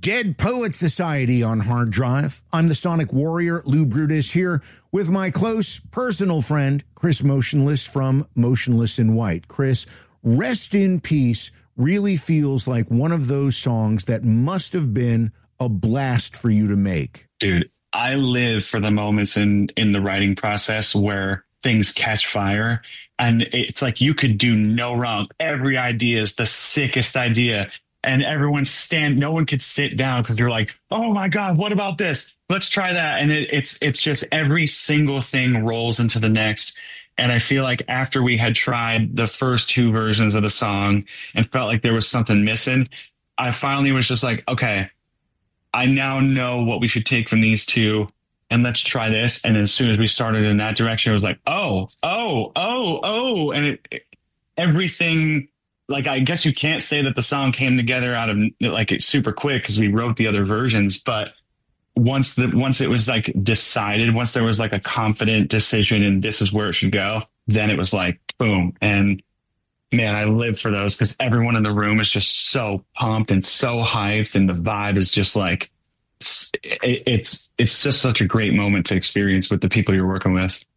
Dead Poet Society on Hard Drive. I'm the Sonic Warrior, Lou Brutus, here with my close personal friend, Chris Motionless from Motionless in White. Chris, Rest in Peace really feels like one of those songs that must have been a blast for you to make. Dude, I live for the moments in the writing process where things catch fire. And it's like you could do no wrong. Every idea is the sickest idea. And no one could sit down because you're like, oh my God, what about this? Let's try that. And it's just every single thing rolls into the next. And I feel like after we had tried the first two versions of the song and felt like there was something missing, I finally was just like, okay, I now know what we should take from these two and let's try this. And then as soon as we started in that direction, it was like, oh. And everything, like, I guess you can't say that the song came together out of like it's super quick because we wrote the other versions. But once it was like decided, once there was like a confident decision and this is where it should go, then it was like, boom. And man, I live for those because everyone in the room is just so pumped and so hyped. And the vibe is just like, it's just such a great moment to experience with the people you're working with.